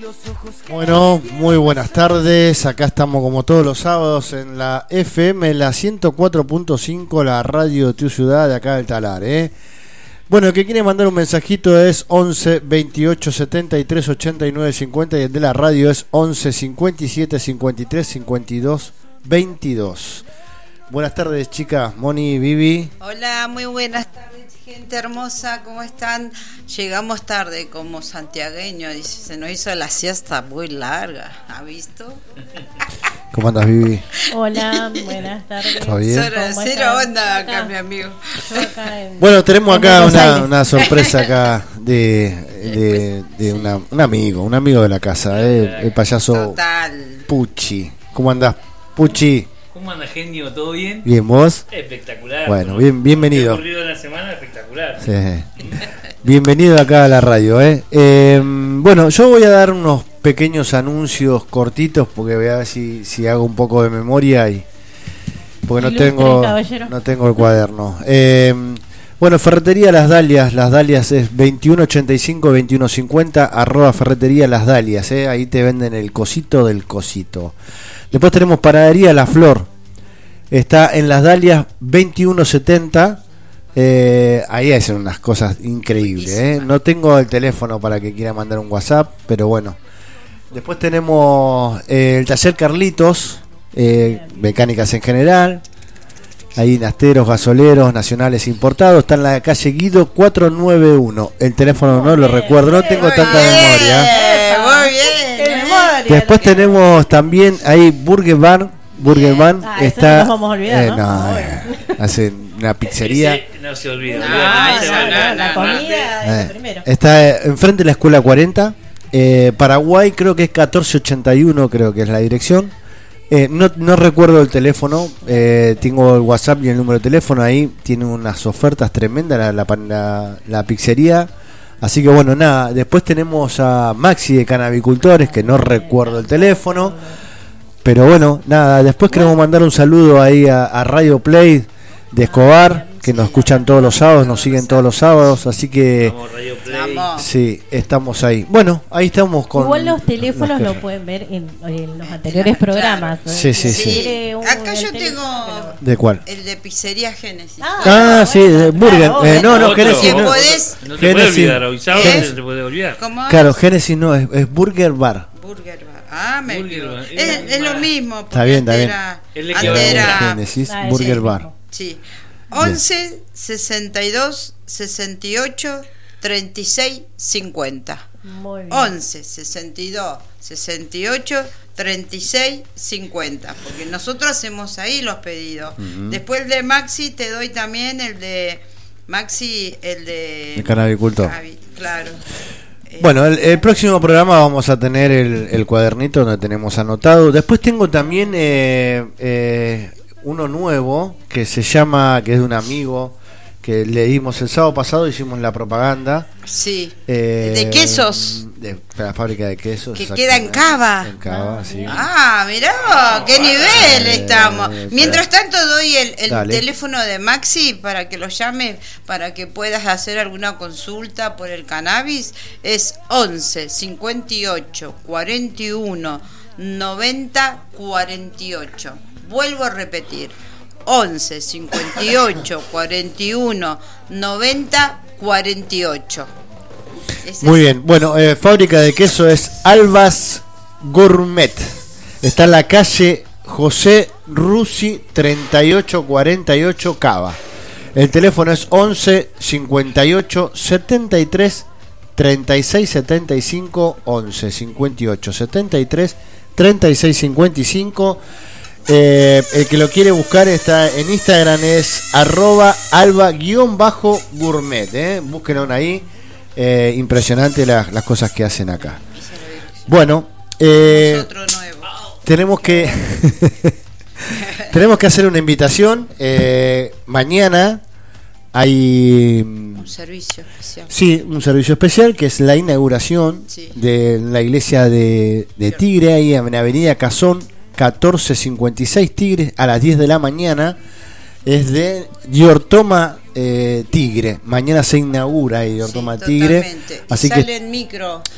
Bueno, muy buenas tardes. Acá estamos como todos los sábados en la FM, la 104.5, la radio de tu ciudad de acá del Talar, Bueno, el que quiere mandar un mensajito es 11 28 73 89 50 y el de la radio es 11 57 53 52 22. Buenas tardes, chicas, Moni, Vivi. Hola, muy buenas tardes, gente hermosa, ¿cómo están? Llegamos tarde como santiagueño, dice, se nos hizo la siesta muy larga, ¿ha visto? ¿Cómo andas, Vivi? Hola, buenas tardes. ¿Todo bien? Cero onda acá, mi amigo. Bueno, tenemos acá una sorpresa acá de un amigo de la casa, el payaso Total. Pucci. ¿Cómo andás, Pucci? ¿Cómo anda, genio? ¿Todo bien? Bien, ¿vos? Espectacular. Bueno, bienvenido. ¿Qué ha ocurrido en la semana? Espectacular. Sí. Bienvenido acá a la radio, Bueno, yo voy a dar unos pequeños anuncios cortitos porque voy a ver si hago un poco de memoria porque no tengo el cuaderno. Bueno, Ferretería Las Dalias es 2185-2150 @Ferretería Las Dalias, ahí te venden el cosito del cosito. Después tenemos Panadería La Flor, está en Las Dalias 2170, ahí hacen unas cosas increíbles, No tengo el teléfono para que quiera mandar un WhatsApp, pero bueno. Después tenemos el Taller Carlitos, mecánicas en general, ahí nasteros, gasoleros, nacionales importados, está en la calle Guido 491, el teléfono no lo recuerdo, no tengo tanta memoria. Muy bien. Después tenemos también ahí Burger Bar está, eso no nos vamos a olvidar, hace una pizzería. No se olvida. La comida es primero. Está enfrente de la escuela 40, Paraguay creo que es 1481, creo que es la dirección. No recuerdo el teléfono, tengo el WhatsApp y el número de teléfono, ahí tiene unas ofertas tremendas la pizzería. Así que bueno, nada, después tenemos a Maxi de Canavicultores, que no recuerdo el teléfono, pero bueno, nada, después queremos mandar un saludo ahí a Radio Play de Escobar, que nos escuchan todos los sábados, nos siguen todos los sábados, así que Vamos, Radio Play. sí, estamos ahí. Bueno, ahí estamos con... Igual los teléfonos lo pueden ver en los anteriores programas. Sí. Acá yo tengo... ¿De cuál? El de Pizzería Génesis. Sí, de Burger. No, Génesis no. No te puede olvidar, hoy sábado no te puede olvidar. ¿Cómo Claro, Génesis no, es Burger Bar. Burger Bar. Burger Bar. Es lo mismo. Está bien. El Génesis, Burger Bar. Sí. 11 62 68 36 50. Muy bien. 11 62 68 36 50, porque nosotros hacemos ahí los pedidos. Después el de Maxi te doy también el de Maxi, el de Canavicultor. Claro. Bueno, el próximo programa vamos a tener el cuadernito donde tenemos anotado. Después tengo también uno nuevo que se llama, que es de un amigo que le dimos el sábado pasado, hicimos la propaganda. Sí. De quesos. De la fábrica de quesos. Que queda en Cava. En Cava, sí. Mirá, qué nivel estamos. Mientras tanto doy el teléfono de Maxi para que lo llame, para que puedas hacer alguna consulta por el cannabis. Es 11 58 41 90 48. Vuelvo a repetir, 11 58 41 90 48. Muy bien, bueno, fábrica de queso es Albas Gourmet. Está en la calle José Rusi 3848 Cava. El teléfono es 11 58 73 36 75, 11 58 73 36 55. El que lo quiere buscar está en Instagram, es @alba_gourmet, búsquenlo ahí. Impresionante las cosas que hacen acá. Bueno, tenemos que hacer una invitación. Mañana hay un servicio especial. Sí, un servicio especial que es la inauguración de la iglesia de Tigre, ahí en Avenida Cazón 1456 Tigre, a las 10 de la mañana. Es de Diortoma Tigre. Mañana se inaugura Diortoma Tigre. Totalmente. Así y sale que en micro.